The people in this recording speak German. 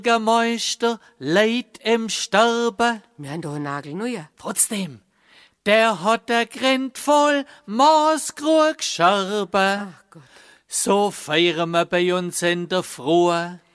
Bürgermeister leid im Sterben. Wir haben doch einen Nagel neuer. Trotzdem, der hat der Grind voll maßgrug Scherben. Ach Gott. So feiern wir bei uns in der Früh